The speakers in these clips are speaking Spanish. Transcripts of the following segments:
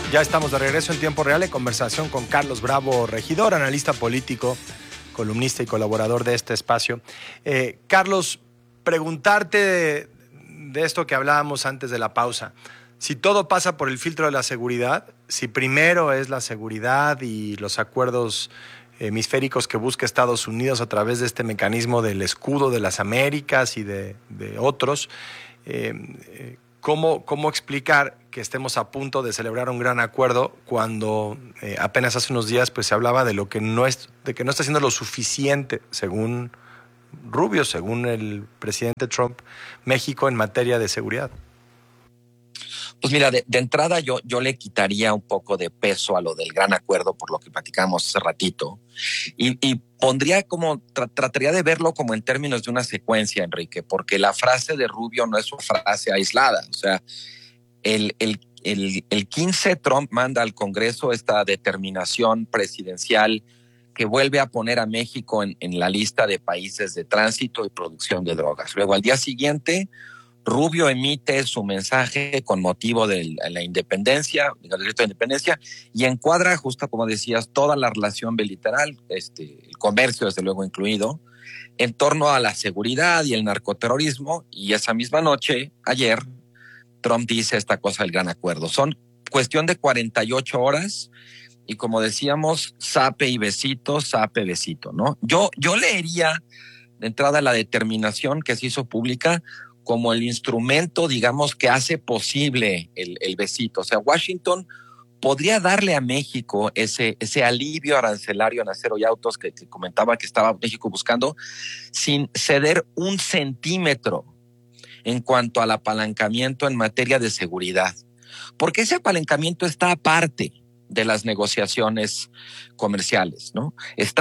Ya estamos de regreso en tiempo real en conversación con Carlos Bravo Regidor, analista político, columnista y colaborador de este espacio. Carlos, preguntarte de esto que hablábamos antes de la pausa. Si todo pasa por el filtro de la seguridad, si primero es la seguridad y los acuerdos hemisféricos que busca Estados Unidos a través de este mecanismo del escudo de las Américas y de otros, ¿cómo explicar que estemos a punto de celebrar un gran acuerdo cuando apenas hace unos días pues se hablaba de que no está haciendo lo suficiente, según Rubio, según el presidente Trump, México en materia de seguridad? Pues mira, de entrada yo le quitaría un poco de peso a lo del gran acuerdo por lo que platicamos hace ratito y pondría trataría de verlo como en términos de una secuencia, Enrique, porque la frase de Rubio no es una frase aislada. O sea, el 15 Trump manda al Congreso esta determinación presidencial que vuelve a poner a México en la lista de países de tránsito y producción de drogas. Luego al día siguiente Rubio emite su mensaje con motivo de la independencia, del derecho de independencia, y encuadra, justo como decías, toda la relación bilateral, el comercio desde luego incluido, en torno a la seguridad y el narcoterrorismo. Y esa misma noche, ayer, Trump dice esta cosa del gran acuerdo. Son cuestión de 48 horas y, como decíamos, sape y besito, sape, besito, ¿no? Yo leería de entrada la determinación que se hizo pública como el instrumento, digamos, que hace posible el besito. O sea, Washington podría darle a México ese alivio arancelario en acero y autos que comentaba que estaba México buscando, sin ceder un centímetro en cuanto al apalancamiento en materia de seguridad. Porque ese apalancamiento está aparte de las negociaciones comerciales, ¿no?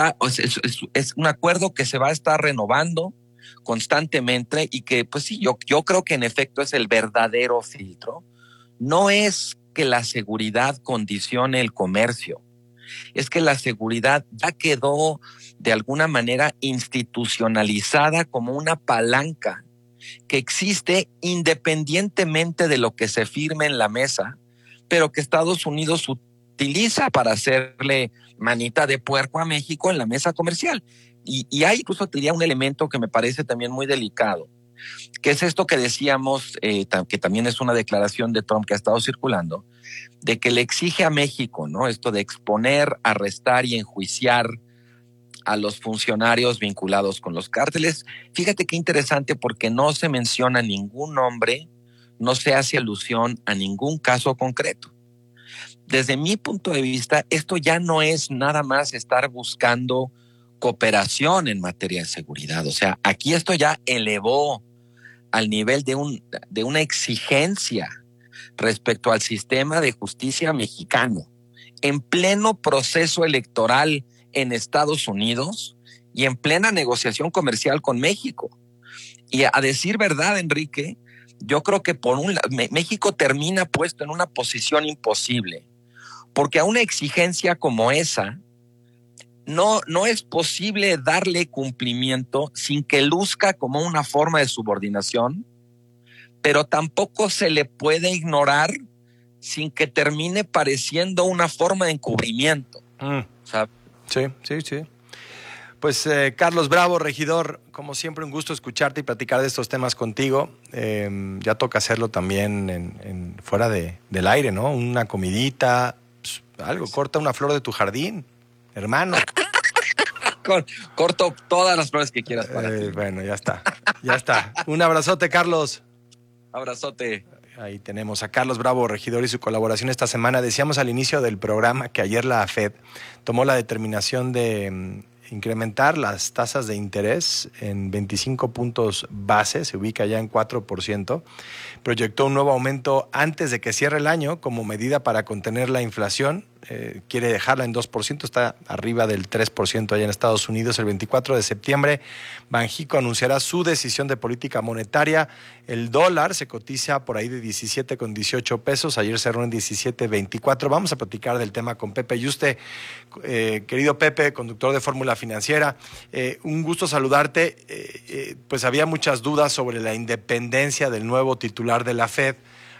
Es un acuerdo que se va a estar renovando constantemente y que, pues sí, yo creo que en efecto es el verdadero filtro. No es que la seguridad condicione el comercio, es que la seguridad ya quedó de alguna manera institucionalizada como una palanca que existe independientemente de lo que se firme en la mesa, pero que Estados Unidos utiliza para hacerle manita de puerco a México en la mesa comercial. Y hay incluso, te diría, un elemento que me parece también muy delicado, que es esto que decíamos, que también es una declaración de Trump que ha estado circulando, de que le exige a México, ¿no? Esto de exponer, arrestar y enjuiciar a los funcionarios vinculados con los cárteles. Fíjate qué interesante, porque no se menciona ningún nombre, no se hace alusión a ningún caso concreto. Desde mi punto de vista, esto ya no es nada más estar buscando cooperación en materia de seguridad. O sea, aquí esto ya elevó al nivel de una exigencia respecto al sistema de justicia mexicano, en pleno proceso electoral en Estados Unidos y en plena negociación comercial con México. Y a decir verdad, Enrique, yo creo que México termina puesto en una posición imposible, porque a una exigencia como esa no es posible darle cumplimiento sin que luzca como una forma de subordinación, pero tampoco se le puede ignorar sin que termine pareciendo una forma de encubrimiento. ¿Sabes? Sí. Pues Carlos Bravo, regidor, como siempre un gusto escucharte y platicar de estos temas contigo. Ya toca hacerlo también fuera del aire, ¿no? Una comidita, pues, algo, corta una flor de tu jardín, hermano. Corto todas las flores que quieras para ti. Bueno, ya está. Un abrazote, Carlos. Abrazote. Ahí tenemos a Carlos Bravo, regidor, y su colaboración esta semana. Decíamos al inicio del programa que ayer la Fed tomó la determinación de incrementar las tasas de interés en 25 puntos base, se ubica ya en 4%. Proyectó un nuevo aumento antes de que cierre el año como medida para contener la inflación. Quiere dejarla en 2%, está arriba del 3% allá en Estados Unidos. El 24 de septiembre, Banxico anunciará su decisión de política monetaria. El dólar se cotiza por ahí de 17,18 pesos. Ayer cerró en 17,24. Vamos a platicar del tema con Pepe Yuste. Querido Pepe, conductor de Fórmula Financiera, un gusto saludarte. Pues había muchas dudas sobre la independencia del nuevo titular de la Fed.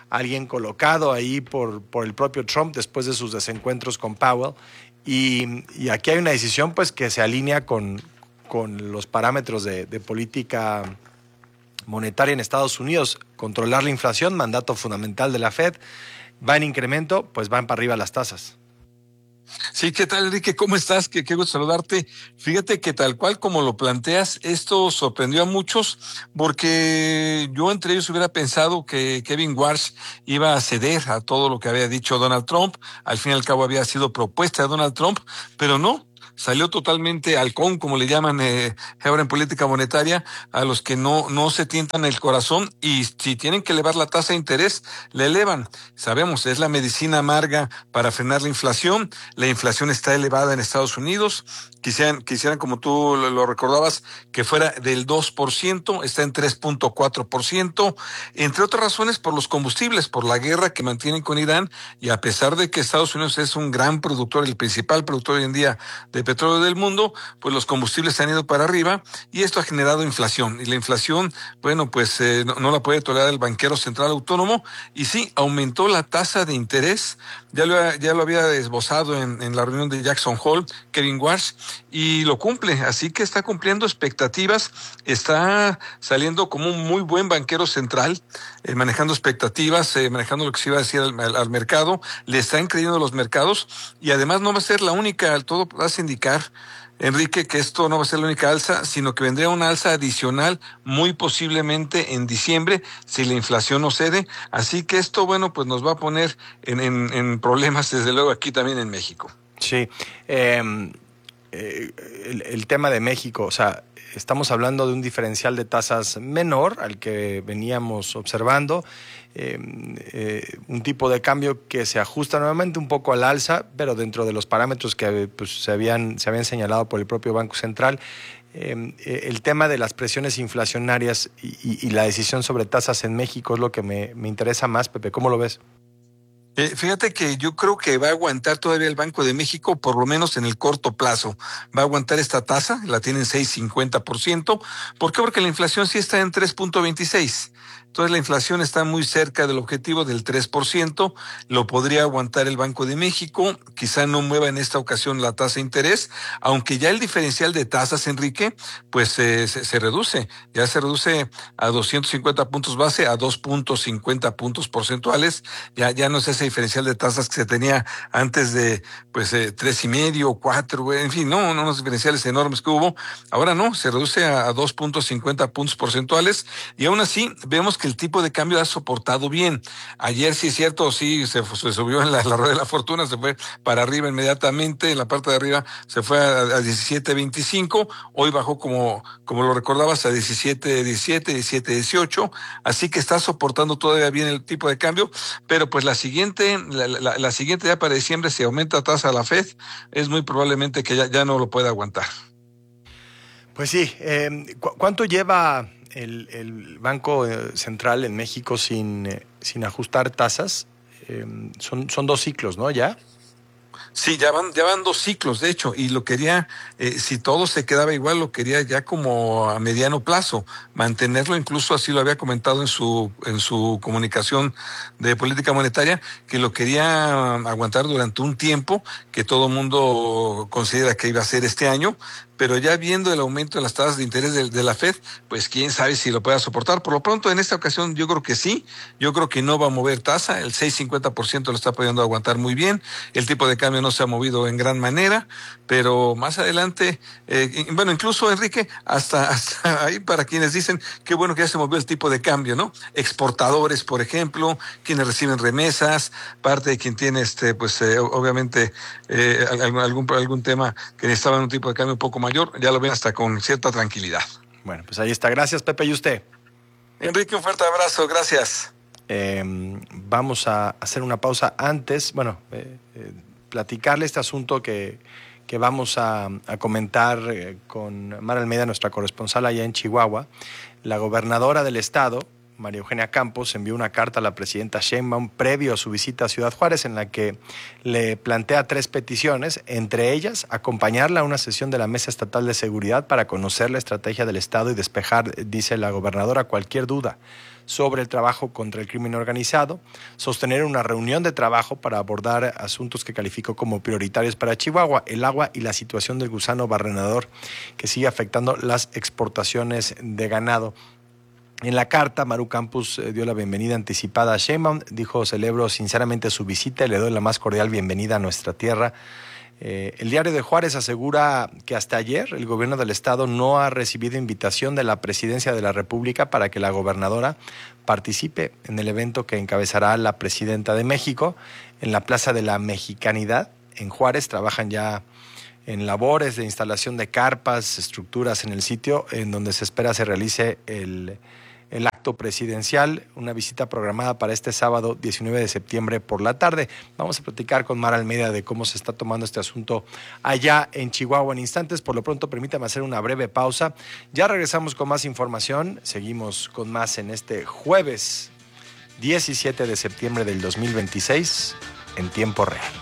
alguien colocado ahí por el propio Trump después de sus desencuentros con Powell. Y aquí hay una decisión pues que se alinea con los parámetros de política monetaria en Estados Unidos. Controlar la inflación, mandato fundamental de la Fed. Va en incremento, pues van para arriba las tasas. Sí, ¿qué tal, Enrique? ¿Cómo estás? Qué gusto saludarte. Fíjate que tal cual como lo planteas, esto sorprendió a muchos porque yo entre ellos hubiera pensado que Kevin Warsh iba a ceder a todo lo que había dicho Donald Trump. Al fin y al cabo había sido propuesta de Donald Trump, pero no. Salió totalmente halcón, como le llaman ahora en política monetaria, a los que no se tientan el corazón, y si tienen que elevar la tasa de interés, la elevan. Sabemos, es la medicina amarga para frenar la inflación. La inflación está elevada en Estados Unidos. Quisieran, como tú lo recordabas, que fuera del 2%, está en 3.4%, entre otras razones por los combustibles, por la guerra que mantienen con Irán, y a pesar de que Estados Unidos es un gran productor, el principal productor hoy en día de petróleo del mundo, pues los combustibles se han ido para arriba y esto ha generado inflación. Y la inflación, bueno, pues no la puede tolerar el banquero central autónomo, y sí, aumentó la tasa de interés. Ya lo había esbozado en la reunión de Jackson Hole, Kevin Warsh, y lo cumple, así que está cumpliendo expectativas, está saliendo como un muy buen banquero central, manejando expectativas, manejando lo que se iba a decir al mercado, le están creyendo los mercados, y además no va a ser la única. Todo hace indicar, Enrique, que esto no va a ser la única alza, sino que vendría una alza adicional muy posiblemente en diciembre si la inflación no cede. Así que esto, bueno, pues nos va a poner en problemas, desde luego, aquí también en México. Sí, el tema de México, o sea, estamos hablando de un diferencial de tasas menor al que veníamos observando, un tipo de cambio que se ajusta nuevamente un poco al alza, pero dentro de los parámetros que pues, se habían señalado por el propio Banco Central. El tema de las presiones inflacionarias y la decisión sobre tasas en México es lo que me interesa más, Pepe. ¿Cómo lo ves? Fíjate que yo creo que va a aguantar todavía el Banco de México, por lo menos en el corto plazo. Va a aguantar esta tasa, la tienen 6.50%. ¿Por qué? Porque la inflación sí está en 3.26%. Entonces la inflación está muy cerca del objetivo del 3%, lo podría aguantar el Banco de México, quizá no mueva en esta ocasión la tasa de interés, aunque ya el diferencial de tasas, Enrique, pues se reduce, ya se reduce a 250 puntos base, a 2.50 puntos porcentuales, ya no es ese diferencial de tasas que se tenía antes de, pues, 3.5, 4, en fin, no, unos diferenciales enormes que hubo. Ahora no, se reduce a 2.50 puntos porcentuales, y aún así vemos que el tipo de cambio ha soportado bien. Ayer sí es cierto, sí se subió en la rueda de la fortuna, se fue para arriba inmediatamente, en la parte de arriba se fue a 17.25, hoy bajó como lo recordabas a 17.17, 17.18, así que está soportando todavía bien el tipo de cambio, pero pues la siguiente ya para diciembre, si aumenta tasa la Fed, es muy probablemente que ya no lo pueda aguantar. Pues sí, ¿cuánto lleva el Banco Central en México sin ajustar tasas? Son 2 ciclos, ¿no? ¿Ya? Sí, ya van 2 ciclos, de hecho, y lo quería, si todo se quedaba igual, lo quería ya como a mediano plazo, mantenerlo, incluso así lo había comentado en su comunicación de política monetaria, que lo quería aguantar durante un tiempo, que todo el mundo considera que iba a ser este año, pero ya viendo el aumento de las tasas de interés de la Fed, pues quién sabe si lo pueda soportar. Por lo pronto, en esta ocasión, yo creo que sí, yo creo que no va a mover tasa, el 6.50% lo está pudiendo aguantar muy bien, el tipo de cambio no se ha movido en gran manera, pero más adelante, bueno, incluso, Enrique, hasta ahí para quienes dicen qué bueno que ya se movió el tipo de cambio, ¿no? Exportadores, por ejemplo, quienes reciben remesas, parte de quien tiene, pues, obviamente, algún tema que necesitaba un tipo de cambio un poco mayor, ya lo ven hasta con cierta tranquilidad. Bueno, pues ahí está. Gracias, Pepe. ¿Y usted? Enrique, un fuerte abrazo. Gracias. Vamos a hacer una pausa antes. Bueno, platicarle este asunto que vamos a comentar con Mara Almeida, nuestra corresponsal allá en Chihuahua. La gobernadora del estado, María Eugenia Campos, envió una carta a la presidenta Sheinbaum previo a su visita a Ciudad Juárez en la que le plantea 3 peticiones, entre ellas acompañarla a una sesión de la Mesa Estatal de Seguridad para conocer la estrategia del Estado y despejar, dice la gobernadora, cualquier duda sobre el trabajo contra el crimen organizado, sostener una reunión de trabajo para abordar asuntos que calificó como prioritarios para Chihuahua, el agua y la situación del gusano barrenador que sigue afectando las exportaciones de ganado. En la carta, Maru Campos dio la bienvenida anticipada a Sheinbaum, dijo: celebro sinceramente su visita y le doy la más cordial bienvenida a nuestra tierra. El Diario de Juárez asegura que hasta ayer el gobierno del estado no ha recibido invitación de la Presidencia de la República para que la gobernadora participe en el evento que encabezará la presidenta de México en la Plaza de la Mexicanidad. En Juárez trabajan ya en labores de instalación de carpas, estructuras en el sitio en donde se espera se realice el acto presidencial, una visita programada para este sábado 19 de septiembre por la tarde. Vamos a platicar con Mara Almeida de cómo se está tomando este asunto allá en Chihuahua en instantes. Por lo pronto, permítame hacer una breve pausa. Ya regresamos con más información. Seguimos con más en este jueves 17 de septiembre del 2026 en tiempo real.